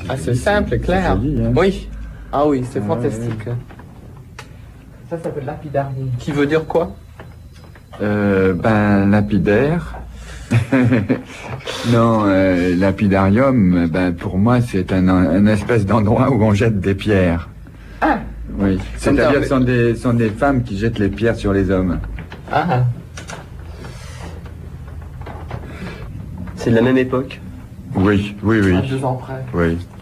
Ah, c'est simple et clair. joli, hein. Oui. Ah oui, c'est Ah, fantastique. Ça s'appelle lapidarium. Qui veut dire quoi? Lapidaire. Non, lapidarium, pour moi, c'est un espèce d'endroit où on jette des pierres. Ah. Oui. C'est-à-dire que sont des femmes qui jettent les pierres sur les hommes. Ah. C'est de la même époque. Oui. À 2 ans près. Oui.